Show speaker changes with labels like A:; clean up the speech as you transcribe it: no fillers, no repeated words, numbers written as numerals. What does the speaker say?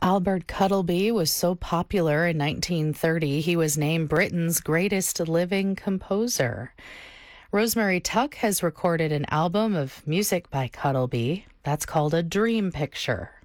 A: Albert Cuttleby was so popular in 1930, he was named Britain's greatest living composer. Rosemary Tuck has recorded an album of music by Cuttleby that's called A Dream Picture.